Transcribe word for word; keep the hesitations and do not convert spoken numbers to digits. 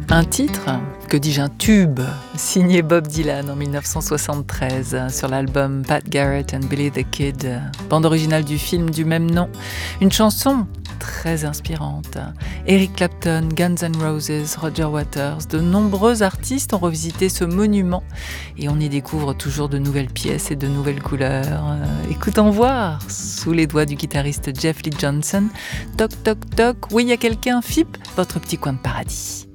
Un titre, que dis-je, un tube, signé Bob Dylan en dix-neuf cent soixante-treize sur l'album Pat Garrett and Billy the Kid, bande originale du film du même nom. Une chanson très inspirante. Eric Clapton, Guns N' Roses, Roger Waters, de nombreux artistes ont revisité ce monument et on y découvre toujours de nouvelles pièces et de nouvelles couleurs. Écoutons voir, sous les doigts du guitariste Jeff Lee Johnson, toc toc toc, oui il y a quelqu'un, F I P, votre petit coin de paradis.